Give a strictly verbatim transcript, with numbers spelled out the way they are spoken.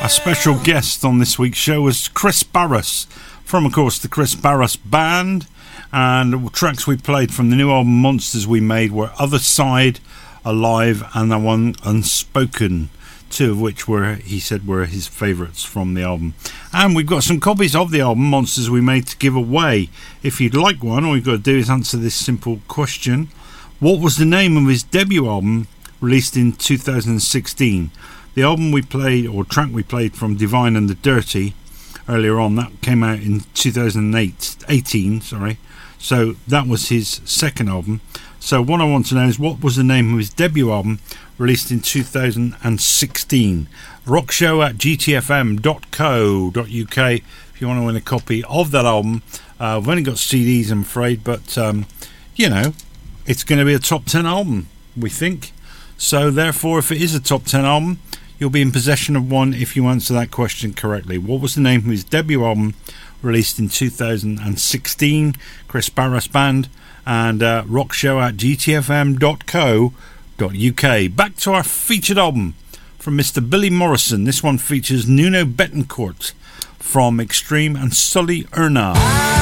Special guest on this week's show was Chris Barras from, of course, the Chris Barras Band, and the tracks we played from the new album Monsters We Made were Other Side, Alive, and that one Unspoken, two of which were, he said, were his favourites from the album. And we've got some copies of the album Monsters We Made to give away. If you'd like one, all you've got to do is answer this simple question: what was the name of his debut album released in two thousand sixteen? The album we played, or track we played from Divine and the Dirty earlier on, that came out in two thousand eighteen, sorry. So that was his second album. So what I want to know is, what was the name of his debut album released in two thousand sixteen? rockshow at g t f m dot co dot u k if you want to win a copy of that album. Uh, we've only got C Ds, I'm afraid, but um, you know, it's going to be a top ten album, we think. So therefore, if it is a top ten album, you'll be in possession of one if you answer that question correctly. What was the name of his debut album released in two thousand sixteen? Chris Barras Band, and uh, rockshow at g t f m dot co dot u k. Back to our featured album from Mister Billy Morrison. This one features Nuno Bettencourt from Extreme and Sully Erna.